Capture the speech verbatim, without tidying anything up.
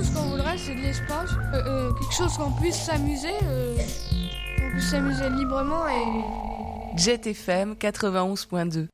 ce qu'on voudrait, c'est de l'espace, euh, euh, quelque chose qu'on puisse s'amuser, euh, qu'on puisse s'amuser librement et... Jet F M quatre-vingt-onze point deux.